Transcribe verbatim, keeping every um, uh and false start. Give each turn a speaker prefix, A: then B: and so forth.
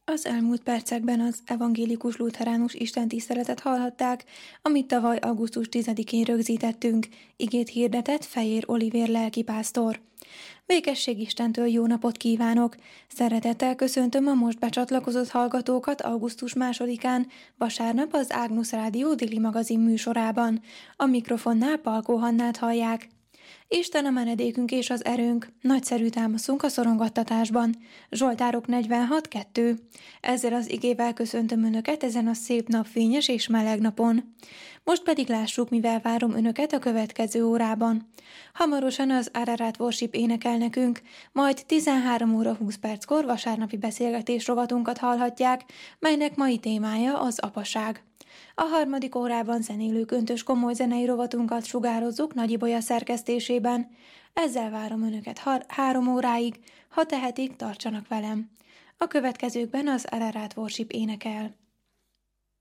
A: Az elmúlt percekben az evangélikus lutheránus istentiszteletet hallhatták, amit tavaly augusztus tizedikén rögzítettünk, igét hirdetett Fejér Olivér lelkipásztor. Békesség Istentől, jó napot kívánok! Szeretettel köszöntöm a most becsatlakozott hallgatókat augusztus másodikán, vasárnap az Ágnusz Rádió Déli Magazin műsorában. A mikrofonnál Palkó Hannát hallják. Isten a menedékünk és az erőnk, nagyszerű támaszunk a szorongattatásban. Zsoltárok negyvenhat kettő. Ezzel az igével köszöntöm Önöket ezen a szép napfényes és meleg napon. Most pedig lássuk, mivel várom Önöket a következő órában. Hamarosan az Ararat Worship énekel nekünk, majd tizenhárom óra húsz perckor vasárnapi beszélgetés rovatunkat hallhatják, melynek mai témája az apaság. A harmadik órában zenélő köntös komoly zenei rovatunkat sugározzuk Nagy Ibolya szerkesztésében. Ezzel várom Önöket har- három óráig, ha tehetik, tartsanak velem. A következőkben az Ararat Worship énekel.